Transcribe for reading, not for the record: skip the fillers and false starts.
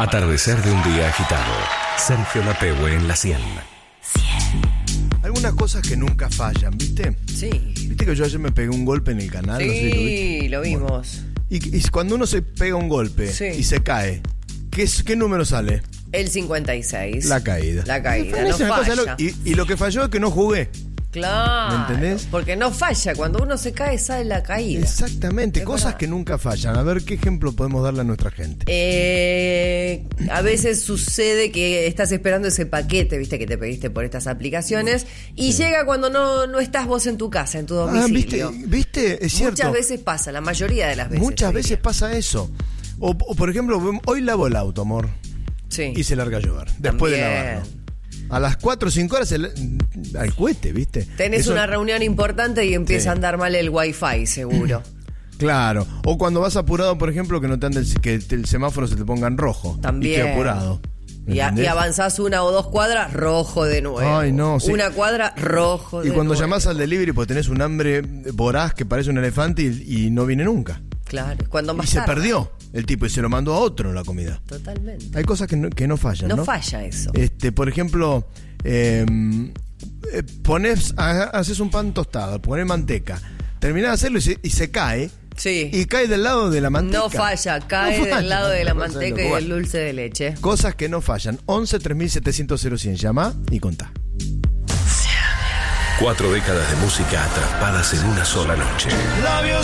Atardecer de un día agitado. Sergio Lapehue en la 100. Algunas cosas que nunca fallan, ¿viste? Sí. ¿Viste que yo ayer me pegué un golpe en el canal? Sí, no sé si lo viste. lo vimos. Bueno, y cuando uno se pega un golpe y se cae, ¿qué número sale? El 56. La caída. La caída, no Es una cosa falla. y lo que falló es que no jugué. Claro. ¿Me entendés? Porque no falla. Cuando uno se cae, sale la caída. Exactamente, Es cosas verdad. que nunca fallan. A ver, ¿qué ejemplo podemos darle a nuestra gente? A veces sucede que estás esperando ese paquete, viste, que te pediste por estas aplicaciones, y llega cuando no estás vos en tu casa, en tu domicilio. ¿Viste? Es cierto. Muchas veces pasa, la mayoría de las veces. Muchas te veces diría. pasa eso. O por ejemplo, hoy lavo el auto, amor. Sí. Y se larga a llover. Después de También. lavarlo. A las 4 o 5 horas al cohete, ¿viste? Tenés Eso- una reunión importante y empieza Sí. a andar mal el wifi, seguro. Claro. O cuando vas apurado, por ejemplo, que no te ande que el semáforo se te ponga en rojo. También. Y que apurado. ¿Me Y entendés? avanzás 1 o 2 cuadras, rojo de nuevo. Ay, no, sí. Una cuadra, rojo de Y cuando nuevo. llamás al delivery, pues tenés un hambre voraz que parece un elefante y no viene nunca. Claro, cuando Y más se tarda. perdió el tipo y se lo mandó a otro la comida. Totalmente. Hay cosas que no fallan, ¿no? No falla eso. Por ejemplo, haces un pan tostado, pones manteca, terminás de hacerlo y se cae. Sí. Y cae del lado de la manteca. No falla, cae No falla. del lado de la Bueno, manteca y del dulce de leche. Cosas que no fallan. 11 3700 0100. Llama y contá. 4 décadas de música atrapadas en una sola noche. Labios